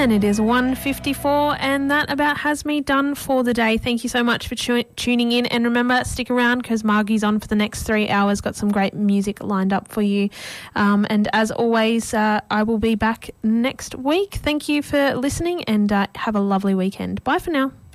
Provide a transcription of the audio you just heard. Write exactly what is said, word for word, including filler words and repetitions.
And it is one fifty-four, and that about has me done for the day. Thank you so much for tu- tuning in, and remember, stick around because Margie's on for the next three hours, got some great music lined up for you. Um, and as always, uh, I will be back next week. Thank you for listening, and uh, have a lovely weekend. Bye for now.